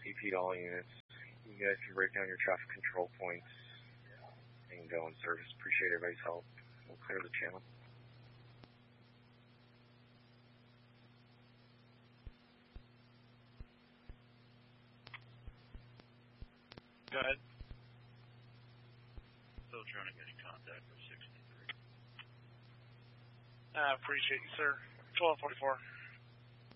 CP'd all units. You guys can break down your traffic control points and go in service. Appreciate everybody's help. We'll clear the channel. Go ahead. Still trying to get in contact with 63. I appreciate you, sir. 1244.